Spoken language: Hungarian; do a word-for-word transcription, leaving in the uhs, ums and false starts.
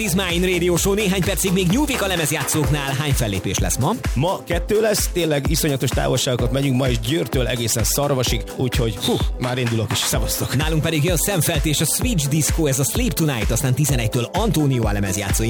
Izmáin Radio Show, néhány percig még nyújtik a lemezjátszóknál. Hány fellépés lesz ma? Ma kettő lesz, tényleg iszonyatos távolságokat megyünk, ma is Győrtől egészen Szarvasig, úgyhogy hú, már indulok is, szevasztok! Nálunk pedig jön Szemfelt és a Switch Disco, ez a Sleep Tonight, aztán tizenegytől Antonio a lemezjátszó.